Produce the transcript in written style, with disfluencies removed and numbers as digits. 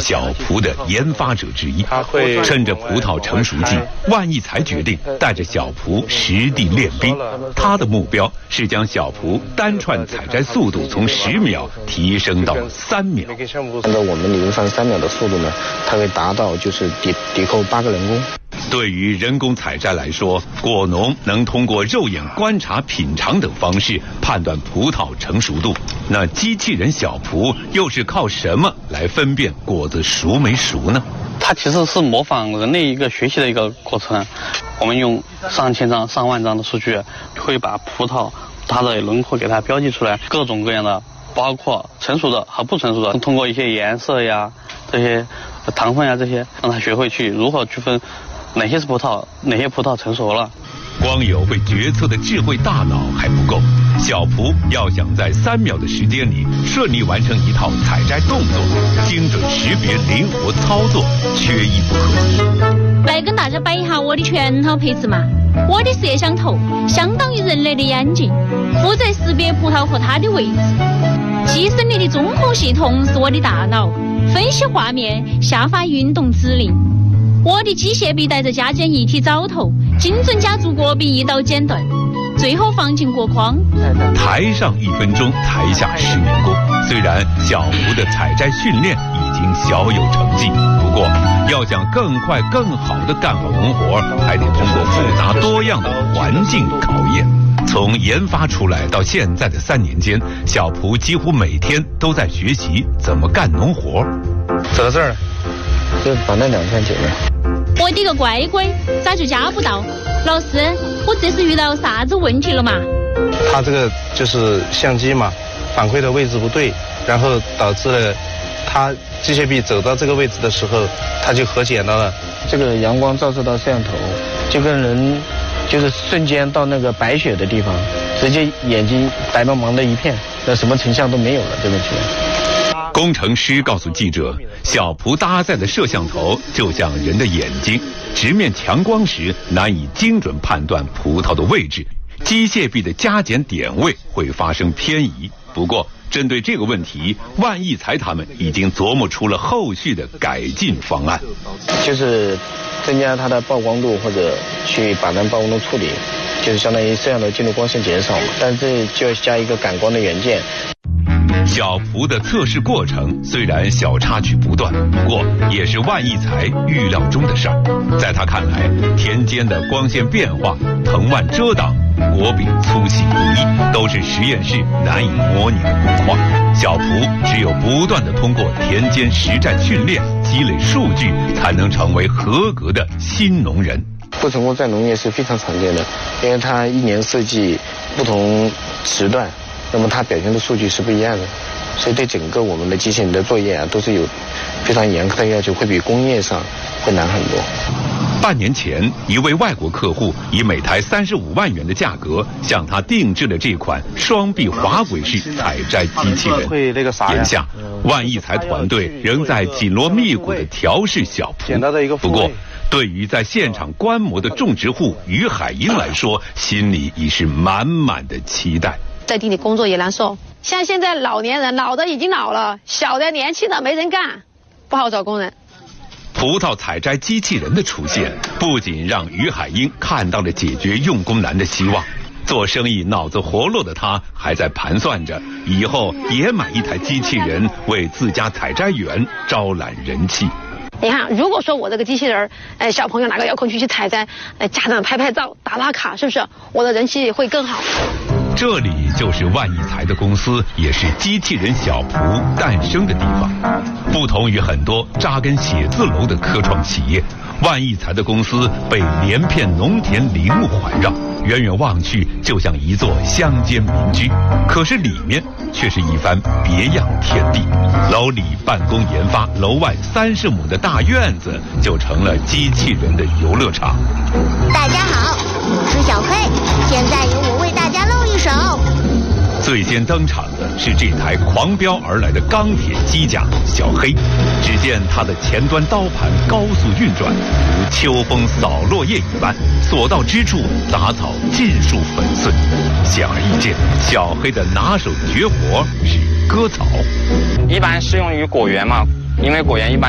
小璞的研发者之一。趁着葡萄成熟季，万益财决定带着小璞实地练兵。他的目标是将小璞单串采摘速度从10秒提升到3秒。 按照我们理论上3秒的速度呢，它会达到就是抵扣8个人工。 对于人工采摘来说，果农能通过肉眼观察、品尝等方式判断葡萄成熟度。那机器人小璞又是靠什么来分辨果子熟没熟呢？ 它其实是模仿人类一个学习的一个过程。我们用上千张、上万张的数据，会把葡萄它的轮廓给它标记出来，各种各样的，包括成熟的和不成熟的，通过一些颜色呀、这些糖分呀这些，让它学会去如何区分哪些是葡萄，哪些葡萄成熟了。 光有会决策的智慧大脑还不够，小璞要想在3秒的时间里顺利完成一套采摘动作，精准识别、灵活操作缺一不可。 来跟大家摆一下我的全套配置嘛。我的摄像头相当于人类的眼睛，负责识别葡萄和它的位置。机身里的中控系统是我的大脑，分析画面，下发运动指令。我的机械臂带着加减一体凿头，精准加注果柄一刀剪断，最后放进果筐。 台上1分钟，台下10年功。虽然小璞的采摘训练已经小有成绩，不过要想更快更好地干好农活，还得通过复杂多样的环境考验。从研发出来到现在的3年间，小璞几乎每天都在学习怎么干农活。 走到这儿，就把那2串剪了。 我的个乖乖，咋就夹不到？老师，我这是遇到啥子问题了嘛？ 它这个就是相机嘛，反馈的位置不对，然后导致了它机械臂走到这个位置的时候，它就合剪到了。 这个阳光照射到摄像头，就跟人就是瞬间到那个白雪的地方，直接眼睛白茫茫的一片，那什么成像都没有了，这个情况。 工程师告诉记者，小璞搭载的摄像头就像人的眼睛，直面强光时难以精准判断葡萄的位置，机械臂的加减点位会发生偏移。不过针对这个问题，万益财他们已经琢磨出了后续的改进方案， 就是增加它的曝光度，或者去把那曝光度处理，就是相当于摄像头进入光线减少嘛，但这就要加一个感光的元件。 小璞的测试过程虽然小插曲不断，不过也是万益财预料中的事儿。在他看来，田间的光线变化、藤蔓遮挡、果柄粗细不一，都是实验室难以模拟的工况。小璞只有不断地通过田间实战训练，积累数据，才能成为合格的新农人。 不成功在农业是非常常见的，因为它一年四季不同时段，那么它表现的数据是不一样的，所以对整个我们的机器人的作业啊，都是有非常严苛的要求，会比工业上会难很多。 半年前，一位外国客户以每台35万元的价格向他定制了这款双臂滑轨式采摘机器人。眼下，万益财团队仍在紧锣密鼓地调试小璞。不过，对于在现场观摩的种植户于海英来说，心里已是满满的期待。 在地里工作也难受，像现在老年人，老的已经老了，小的年轻的没人干，不好找工人。 葡萄采摘机器人的出现，不仅让于海英看到了解决用工难的希望，做生意脑子活络的他还在盘算着以后也买一台机器人，为自家采摘园招揽人气。 你看，如果说我这个机器人，小朋友拿个遥控器去采摘，家长拍拍照、打打卡，是不是我的人气会更好？ 这里就是万益财的公司，也是机器人小璞诞生的地方。不同于很多扎根写字楼的科创企业，万益财的公司被连片农田林木环绕，远远望去就像一座乡间民居，可是里面却是一番别样天地。楼里办公研发，楼外30亩的大院子就成了机器人的游乐场。 大家好，我是小黑，现在由我为大家露一手。 最先登场的是这台狂飙而来的钢铁机甲小黑，只见它的前端刀盘高速运转，如秋风扫落叶一般，所到之处杂草尽数粉碎。显而易见，小黑的拿手绝活是割草。 一般适用于果园嘛，因为果园一般